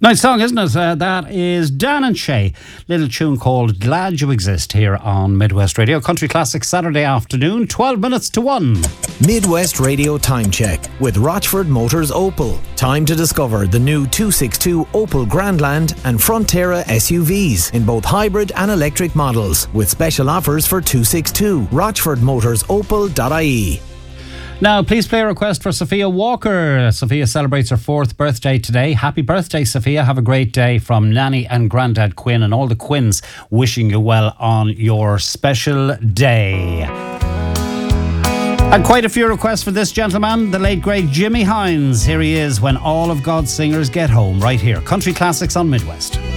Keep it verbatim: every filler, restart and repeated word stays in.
Nice song, isn't it? Uh, that is Dan and Shay. Little tune called Glad You Exist here on Midwest Radio. Country Classic Saturday afternoon, twelve minutes to one. Midwest Radio Time Check with Rochford Motors Opel. Time to discover the new two sixty-two Opel Grandland and Frontera S U Vs in both hybrid and electric models with special offers for two sixty-two. rochford motors opel dot I E. Now, please play a request for Sophia Walker. Sophia celebrates her fourth birthday today. Happy birthday, Sophia. Have a great day from Nanny and Grandad Quinn and all the Quinns wishing you well on your special day. And quite a few requests for this gentleman, the late great Jimmy Hines. Here he is when all of God's singers get home, right here. Country Classics on Midwest.